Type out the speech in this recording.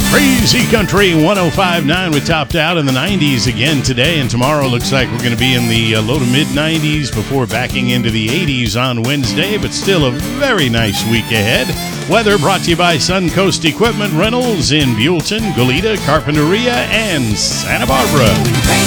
Crazy Country 105.9. We topped out in the 90s again today, and tomorrow looks like we're going to be in the low to mid 90s before backing into the 80s on Wednesday, but still a very nice week ahead. Weather brought to you by Suncoast Equipment Rentals in Buellton, Goleta, Carpinteria, and Santa Barbara.